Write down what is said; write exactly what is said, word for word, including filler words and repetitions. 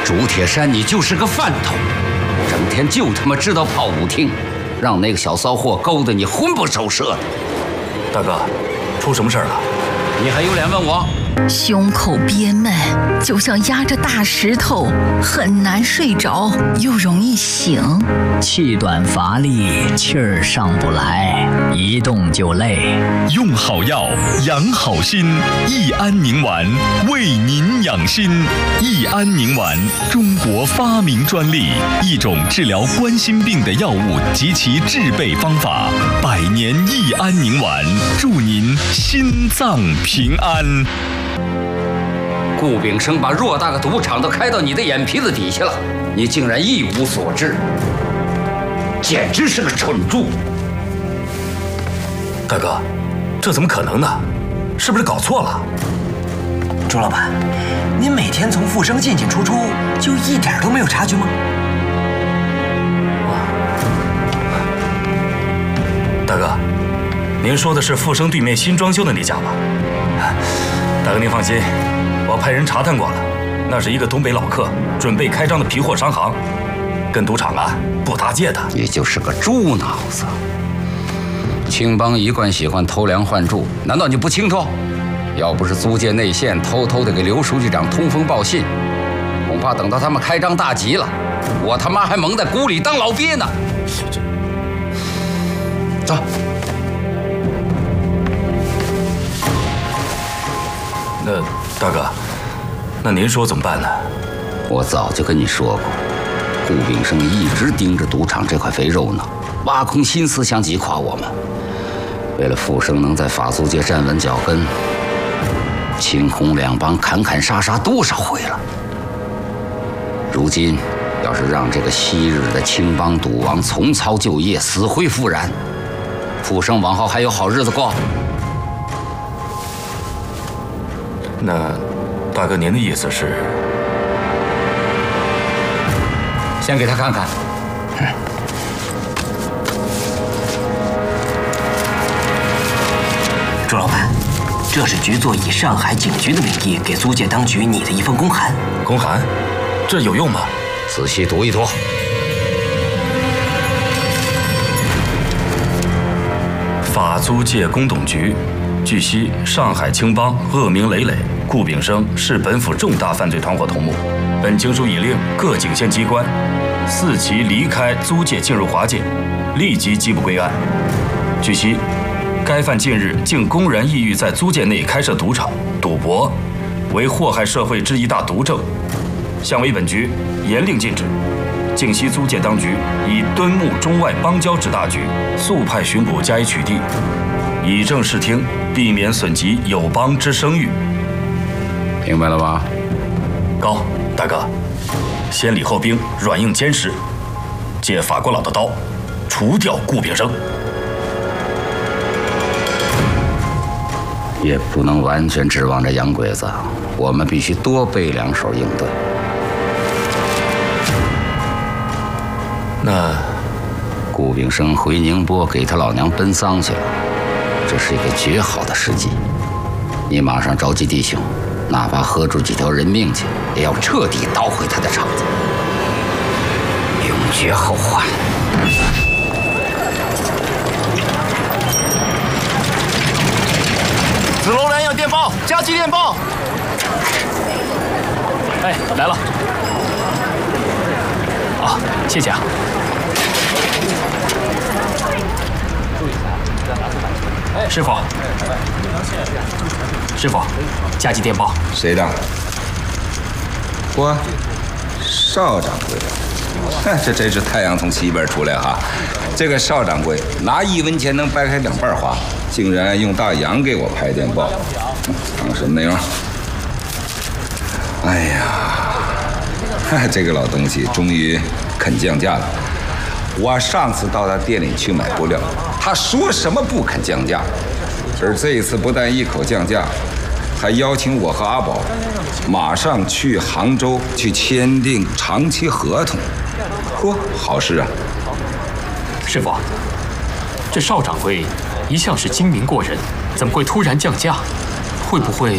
朱铁山，你就是个饭桶，整天就他妈知道泡舞厅，让那个小骚货勾得你魂不守舍的。 大哥，出什么事儿了？ 你还有脸问我？ 胸口憋闷，就像压着大石头，很难睡着，又容易醒。 气短乏力，气儿上不来，一动就累。 用好药，养好心，益安宁丸为您养心。益安宁丸，中国发明专利，一种治疗冠心病的药物及其制备方法。百年益安宁丸，祝您心脏平安。 顾炳生把偌大个赌场都开到你的眼皮子底下了，你竟然一无所知，简直是个蠢猪！ 大哥，这怎么可能呢？是不是搞错了？ 朱老板，您每天从富生进进出出，就一点都没有察觉吗？ 大哥，您说的是富生对面新装修的那家吧？大哥您放心，我派人查探过了，那是一个东北老客准备开张的皮货商行，跟赌场啊不搭界的。 你就是个猪脑子！青帮一贯喜欢偷梁换柱，难道你不清楚？要不是租界内线偷偷的给刘书记长通风报信，恐怕等到他们开张大吉了，我他妈还蒙在鼓里当老鳖呢。走。 那大哥，那您说怎么办呢？ 我早就跟你说过，顾炳生一直盯着赌场这块肥肉呢，挖空心思想击垮我们。为了富生能在法租界站稳脚跟，青红两帮砍砍杀杀多少回了。如今要是让这个昔日的青帮赌王重操旧业，死灰复燃，富生往后还有好日子过？ 那大哥您的意思是？ 先给他看看。嗯朱老板，这是局座以上海警局的名义给租界当局拟的一封公函。 公函，这有用吗？ 仔细读一读。 法租界公董局，据悉，上海青帮恶名累累，顾炳生是本府重大犯罪团伙头目。本经书已令各警县机关伺其离开租界进入华界，立即缉捕归案。据悉，该犯近日竟公然意欲在租界内开设赌场、赌博，为祸害社会之一大毒症，向为本局严令禁止。靖西租界当局以敦睦中外邦交之大局，速派巡捕加以取缔，以正视听，避免损及友邦之声誉。 明白了吧？ 高大哥，先礼后兵，软硬兼施，借法国佬的刀，除掉顾炳生。 也不能完全指望着洋鬼子，我们必须多备两手应对。 那顾炳生回宁波给他老娘奔丧去了，这是一个绝好的时机。你马上召集弟兄，哪怕喝出几条人命去，也要彻底捣毁他的场子，永绝后患。 紫龙南要电报，加急电报。 哎，来了。啊，谢谢啊。师傅，师傅，加急电报。 谁的？我，邵掌柜。这真是太阳从西边出来哈！这个邵掌柜拿一文钱能掰开两半花，竟然用大洋给我拍电报，看什么内容？哎呀，这个老东西终于肯降价了。我上次到他店里去买布料，他说什么不肯降价，而这一次不但一口降价，还邀请我和阿宝马上去杭州去签订长期合同。嚯，好事啊！ 师傅，这邵掌柜一向是精明过人，怎么会突然降价？会不会